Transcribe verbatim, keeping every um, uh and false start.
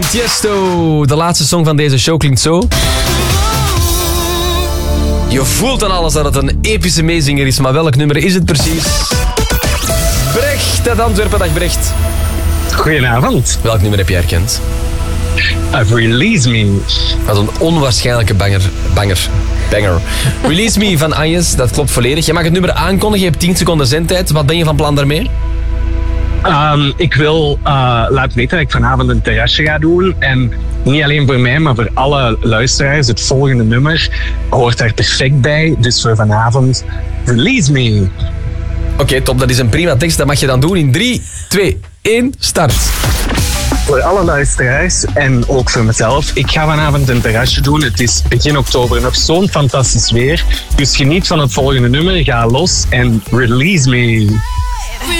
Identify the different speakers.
Speaker 1: Tiesto. De laatste song van deze show klinkt zo. Je voelt aan alles dat het een epische meezinger is, maar welk nummer is het precies? Brecht uit Antwerpen, dag Brecht.
Speaker 2: Goedenavond.
Speaker 1: Welk nummer heb je herkend?
Speaker 2: Uh, Release Me.
Speaker 1: Dat is een onwaarschijnlijke banger. Banger. Banger. Release Me van Agnes, dat klopt volledig. Je mag het nummer aankondigen, je hebt tien seconden zendtijd. Wat ben je van plan daarmee?
Speaker 2: Um, ik wil uh, laten weten dat ik vanavond een terrasje ga doen. En niet alleen voor mij, maar voor alle luisteraars. Het volgende nummer hoort daar perfect bij. Dus voor vanavond, Release Me.
Speaker 1: Oké, okay, top. Dat is een prima tekst. Dat mag je dan doen in drie, twee, één, start.
Speaker 2: Voor alle luisteraars en ook voor mezelf. Ik ga vanavond een terrasje doen. Het is begin oktober, nog zo'n fantastisch weer. Dus geniet van het volgende nummer. Ga los en Release Me.